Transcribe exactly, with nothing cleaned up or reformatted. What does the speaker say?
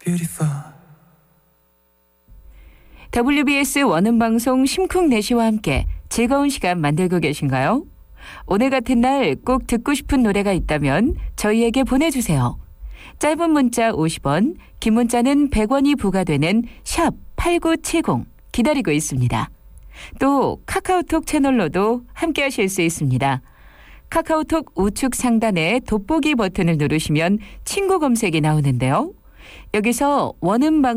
beautiful. 더블유비에스 원음방송 심쿵내시와 함께 즐거운 시간 만들고 계신가요? 오늘 같은 날 꼭 듣고 싶은 노래가 있다면 저희에게 보내주세요. 짧은 문자 오십 원, 긴 문자는 백 원이 부과되는 샵 팔구칠공 기다리고 있습니다. 또 카카오톡 채널로도 함께 하실 수 있습니다. 카카오톡 우측 상단에 돋보기 버튼을 누르시면 친구 검색이 나오는데요. 여기서 원음방